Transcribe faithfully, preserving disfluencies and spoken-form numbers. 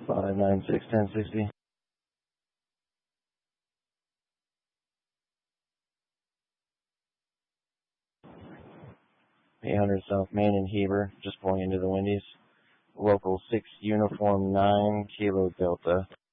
five nine six ten sixty. eight hundred South Main in Heber, just pulling into the Wendy's. Local six Uniform nine Kilo Delta.